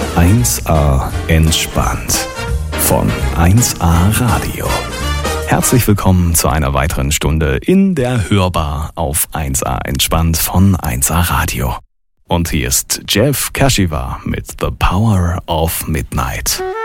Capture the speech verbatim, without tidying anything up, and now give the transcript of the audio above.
eins a entspannt von eins a Radio. Herzlich willkommen zu einer weiteren Stunde in der Hörbar auf eins a entspannt von eins a Radio. Und hier ist Jeff Kashiwa mit The Power of Midnight.